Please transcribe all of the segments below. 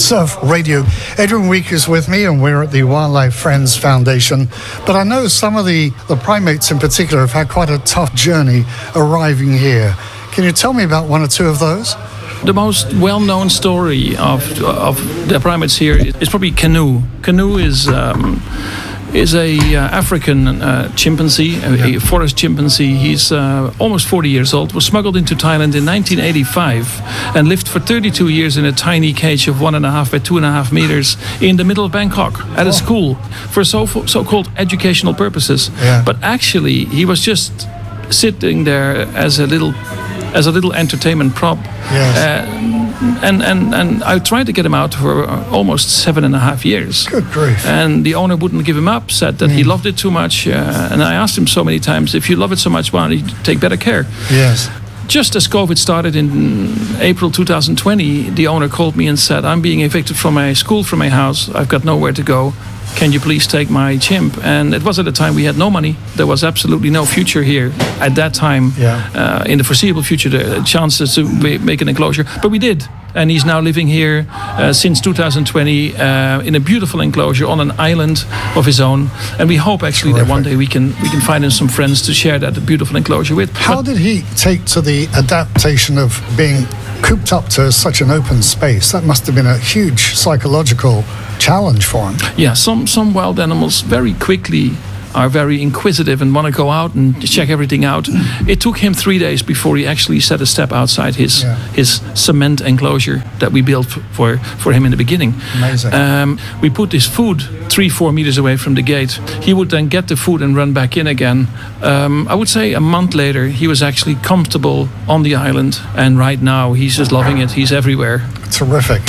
Surf Radio. Edwin Week is with me, and we're at the Wildlife Friends Foundation. But I know some of the primates in particular have had quite a tough journey arriving here. Can you tell me about one or two of those? The most well-known story of the primates here is probably Canoe. Canoe is a African chimpanzee, a forest chimpanzee. He's almost 40 years old, was smuggled into Thailand in 1985 and lived for 32 years in a tiny cage of 1.5 by 2.5 meters in the middle of Bangkok at a school for so-called educational purposes. Yeah. But actually, he was just sitting there as a little entertainment prop. Yes. And I tried to get him out for almost 7.5 years. Good grief. And the owner wouldn't give him up, said that he loved it too much. And I asked him so many times, if you love it so much, why don't you take better care? Yes. Just as COVID started in April 2020, the owner called me and said, I'm being evicted from my school, from my house. I've got nowhere to go. Can you please take my chimp? And it was at the time we had no money. There was absolutely no future here at that time. Yeah. In the foreseeable future, the chances to make an enclosure. But we did. And he's now living here since 2020 in a beautiful enclosure on an island of his own. And we hope actually that one day we can find him some friends to share that beautiful enclosure with. How did he take to the adaptation of being cooped up to such an open space? That must have been a huge psychological challenge for him. Yeah, some wild animals very quickly are very inquisitive and want to go out and check everything out. It took him 3 days before he actually set a step outside his cement enclosure that we built for him in the beginning. Amazing. We put his food 3-4 meters away from the gate. He would then get the food and run back in again. I would say a month later, he was actually comfortable on the island, and right now he's just loving it. He's everywhere. Terrific.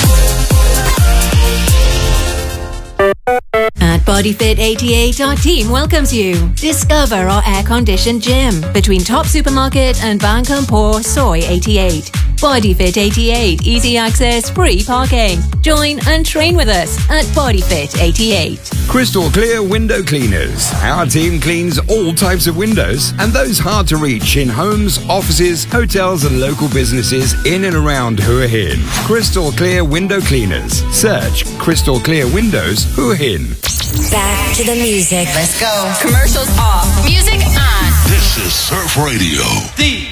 At BodyFit 88, our team welcomes you. Discover our air-conditioned gym between Top Supermarket and Ban Kampor Soy 88. BodyFit 88, easy access, free parking. Join and train with us at BodyFit 88. Crystal Clear Window Cleaners. Our team cleans all types of windows and those hard to reach in homes, offices, hotels and local businesses in and around Hua Hin. Crystal Clear Window Cleaners. Search Crystal Clear Windows Hua Hin. Back to the music. Let's go. Commercials off. Music on. This is Surf Radio.